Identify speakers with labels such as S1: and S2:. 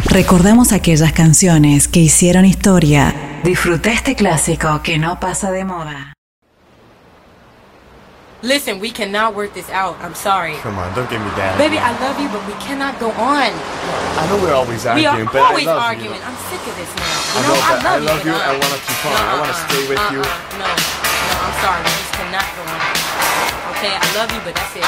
S1: Recordamos aquellas canciones que hicieron historia. Disfruta este clásico que no pasa de moda.
S2: Listen, we cannot work this out. I'm sorry.
S3: Come on, don't get me down.
S2: Baby, I love you, but we cannot go on.
S3: I know we're always
S2: We
S3: arguing,
S2: are
S3: but
S2: always
S3: I love
S2: arguing.
S3: you.
S2: I'm sick of this now.
S3: I know, but I love you. I want to keep on. I want to stay with you.
S2: No, I'm sorry. We just cannot go on. Okay, I love you, but that's it.